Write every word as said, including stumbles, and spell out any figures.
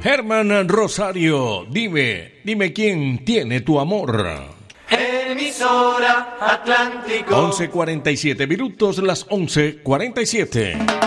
Germán Rosario, dime, dime quién tiene tu amor. Emisora Atlántico. once cuarenta y siete minutos, las once cuarenta y siete.